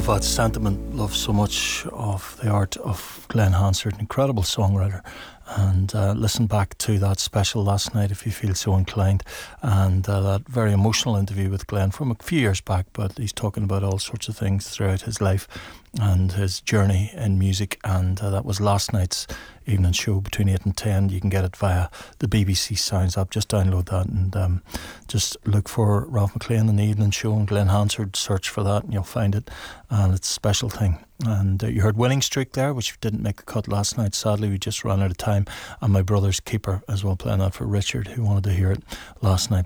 that sentiment, love so much of the art of Glenn Hansard, an incredible songwriter. And listen back to that special last night if you feel so inclined, and that very emotional interview with Glenn from a few years back, but he's talking about all sorts of things throughout his life and his journey in music, and that was last night's evening show between 8 and 10. You can get it via the BBC Sounds app. Just download that and just look for Ralph McLean and the evening show and Glenn Hansard, search for that and you'll find it, and it's a special thing. And you heard Winning Streak there, which didn't make the cut last night. Sadly, we just ran out of time. And My Brother's Keeper as well, playing that for Richard, who wanted to hear it last night.